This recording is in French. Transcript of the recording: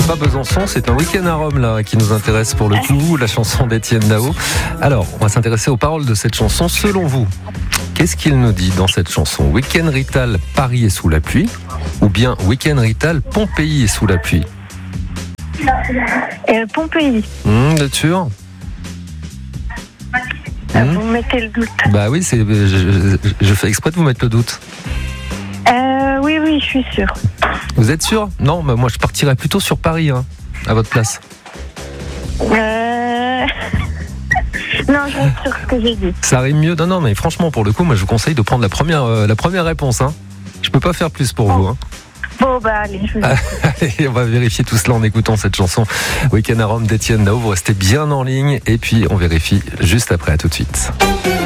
pas Besançon, c'est un week-end à Rome là qui nous intéresse pour le coup, la chanson d'Étienne Dao. Alors, on va s'intéresser aux paroles de cette chanson. Selon vous, qu'est-ce qu'il nous dit dans cette chanson? Week-end Rital, Paris est sous la pluie, ou bien Week-end Rital, Pompéi est sous la pluie? Pompéi. Vous êtes sûr? Vous mettez le doute. Bah oui, je fais exprès de vous mettre le doute. Oui, je suis sûre. Vous êtes sûr? Non, bah moi je partirais plutôt sur Paris, à votre place. Non, je reste sur ce que j'ai dit. Ça rime mieux. Non, mais franchement, pour le coup, moi je vous conseille de prendre la première réponse. Je peux pas faire plus pour vous. Bon, bah allez, je vous Allez, on va vérifier tout cela en écoutant cette chanson Week-end à Rome d'Étienne Dao. Vous restez bien en ligne et puis on vérifie juste après. À tout de suite.